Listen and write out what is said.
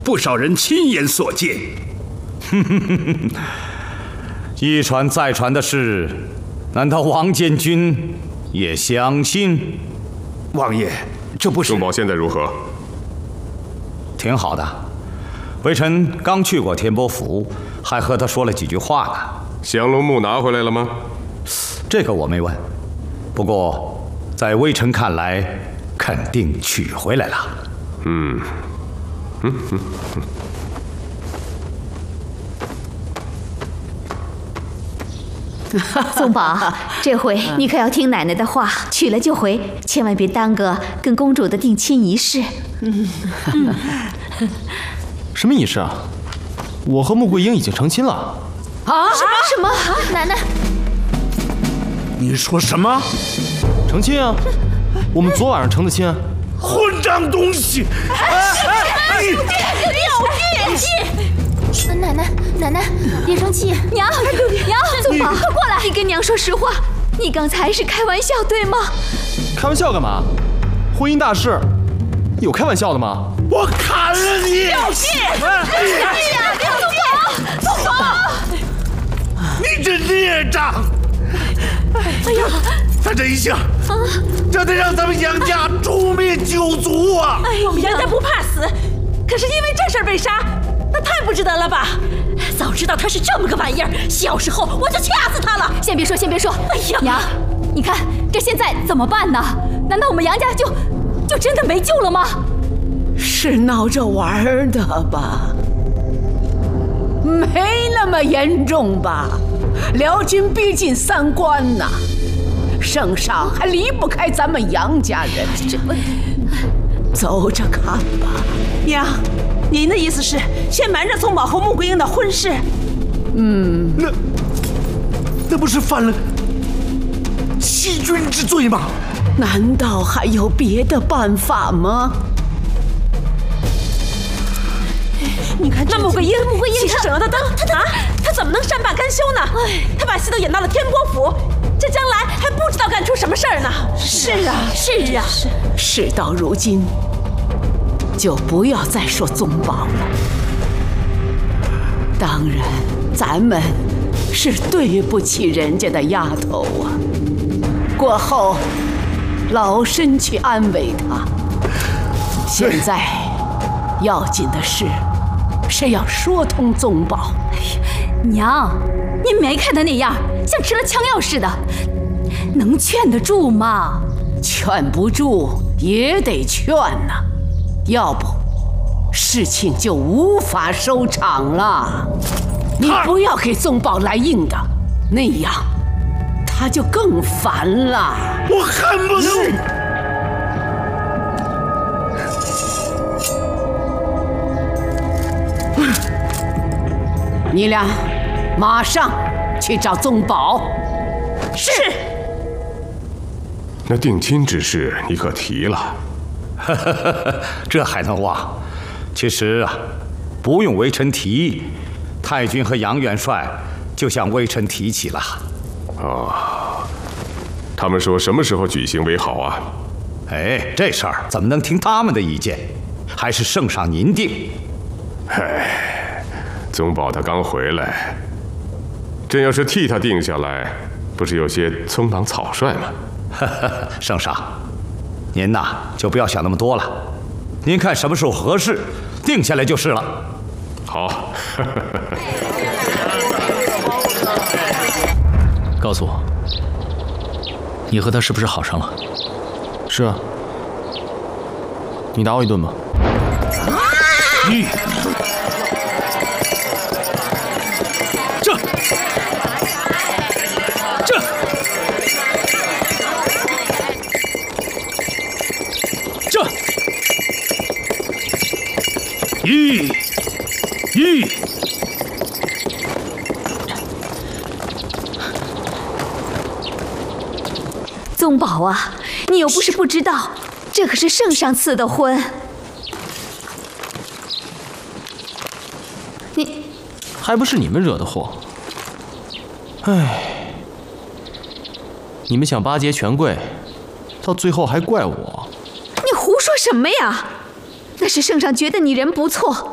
不少人亲眼所见。 一传再传的事，难道王监军也相信？ 王爷，这不是…… 宗保现在如何？ 挺好的，微臣刚去过田伯府，还和他说了几句话呢。 降龙木拿回来了吗？ 这个我没问，不过在微臣看来，肯定取回来了。 宗保，这回你可要听奶奶的话，娶了就回，千万别耽搁跟公主的定亲仪式。 什么仪式啊？我和穆桂英已经成亲了。 啊？什么？奶奶， 你说什么？ 成亲啊！我们昨晚上成的亲。 混账东西！ 有病！奶奶，别生气。娘，宗保，快过来！你跟娘说实话，你刚才是开玩笑对吗？ 开玩笑干嘛？婚姻大事，有开玩笑的吗？ 我砍了你！ 有病！宗保！ 你这孽障！哎呀，他这一下，这得让咱们杨家诛灭九族啊！ 我们杨家不怕死，可是因为这事儿被杀，那太不值得了吧？早知道他是这么个玩意儿，小时候我就掐死他了。 先别说。 哎呀， 娘，你看这现在怎么办呢？难道我们杨家就真的没救了吗？ 是闹着玩的吧？没那么严重吧？辽军逼近3关呐，圣上还离不开咱们杨家人。走着看吧。 娘，您的意思是先瞒着宗保和穆桂英的婚事？ 那不是犯了欺君之罪吗？ 难道还有别的办法吗？ 你看，那穆桂英其实省了的灯，他怎么能善罢甘休呢？他把戏都演到了天波府，这将来还不知道干出什么事儿呢。 是啊。 事到如今，就不要再说宗保了。当然，咱们是对不起人家的丫头啊。过后，老身去安慰她。现在要紧的是要说通宗保。 娘，您没看他那样，像吃了枪药似的，能劝得住吗？ 劝不住也得劝呐，要不事情就无法收场了。你不要给宗保来硬的，那样他就更烦了。 我恨不得…… 你俩马上去找宗保。 是。 那定亲之事你可提了？ 这还能忘？其实啊，不用微臣提，太君和杨元帅就向微臣提起了。 他们说什么时候举行为好啊？ 这事儿怎么能听他们的意见？还是圣上您定。 宗保他刚回来，朕要是替他定下来，不是有些匆忙草率吗？ 圣上，您呐就不要想那么多了，您看什么时候合适，定下来就是了。 好。 告诉我，你和他是不是好上了？ 是啊。你打我一顿吧。 宗保啊，你又不是不知道，这可是圣上赐的婚。你还不是你们惹的祸。你们想巴结权贵，到最后还怪我。 你胡说什么呀？那是圣上觉得你人不错，